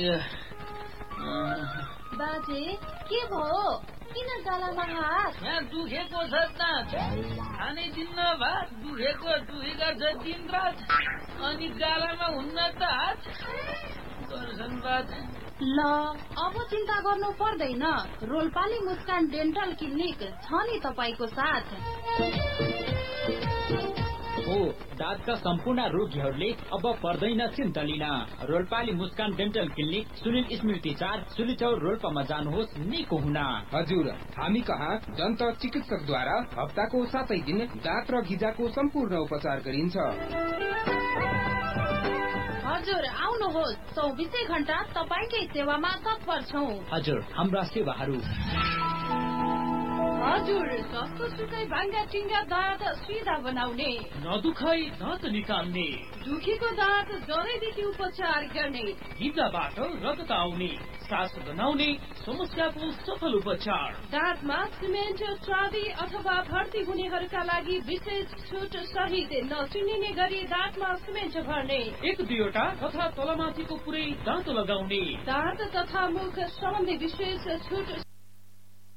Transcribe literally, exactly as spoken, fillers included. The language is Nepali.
बाजे के भयो? किन गलामा हात? दुखेको छ दाँत, खानै दिन्न भात, दुखेको दुखेका छ दिन रात, अनि गालामा हुन्न त हात गर्छन् बात। ल अब चिन्ता गर्नु पर्दैन, रोल्पाली मुस्कान डेन्टल क्लिनिक छ नि तपाईको साथ। हो दाँतका सम्पूर्ण रोगीहरूले अब पर्दैन चिन्ता लिन। रोल्पाली मुस्कान डेन्टल क्लिनिक सुनिल स्मृति चार सुलिचौर रोल्पामा जानुहोस् निको हुन। हजुर, हामी कहाँ दन्त चिकित्सकद्वारा हप्ताको सातै दिन दाँत र गिजाको सम्पूर्ण उपचार गरिन्छ। हजुर आउनुहोस्, चौबिसै घण्टा तपाईकै सेवामा तत्पर छौं। हजुर, हाम्रा सेवाहरू हजुर सस्तो सुकै भाङ्गा टिङ्गा दाँत सिधा बनाउने, नदुखाई दाँत निकाल्ने, दुखेको दाँत जरैदेखि उपचार गर्ने, गिजाबाट रगत आउने, सास बनाउने समस्याको सफल उपचार, दाँतमा सिमेन्ट चाँदी अथवा भर्ती हुनेहरूका लागि विशेष छुट सहित नचिनिने गरी दाँतमा सिमेन्ट भर्ने, एक दुईवटा तथा तलमाथिको पुरै दाँत लगाउने, दाँत तथा मुख सम्बन्धी विशेष छुट